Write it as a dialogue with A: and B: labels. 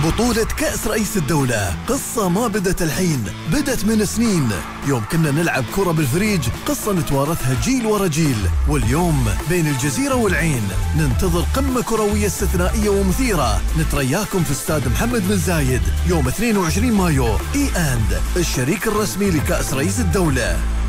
A: بطولة كأس رئيس الدولة، قصة ما بدت الحين، بدت من سنين. يوم كنا نلعب كرة بالفريج، قصة نتوارثها جيل ورا جيل. واليوم بين الجزيرة والعين ننتظر قمة كروية استثنائية ومثيرة. نترياكم في استاد محمد بن زايد يوم 22 مايو. الشريك الرسمي لكأس رئيس الدولة.